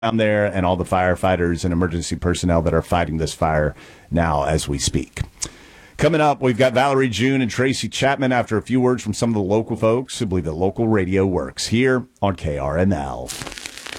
down there and all the firefighters and emergency personnel that are fighting this fire now as we speak. Coming up, we've got Valerie June and Tracy Chapman after a few words from some of the local folks who believe that local radio works here on KRML.